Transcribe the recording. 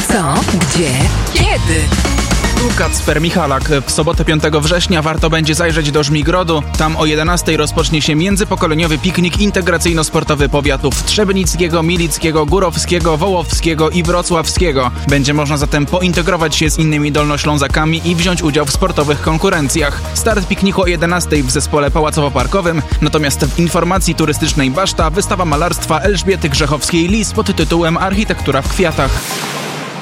Co? Gdzie? Kiedy? Tu Kacper Michalak. W sobotę 5 września warto będzie zajrzeć do Żmigrodu. Tam o 11 rozpocznie się międzypokoleniowy piknik integracyjno-sportowy powiatów trzebnickiego, milickiego, górowskiego, wołowskiego i wrocławskiego. Będzie można zatem pointegrować się z innymi dolnoślązakami i wziąć udział w sportowych konkurencjach. Start pikniku o 11 w zespole pałacowo-parkowym, natomiast w informacji turystycznej Baszta wystawa malarstwa Elżbiety Grzechowskiej-Lis pod tytułem Architektura w kwiatach.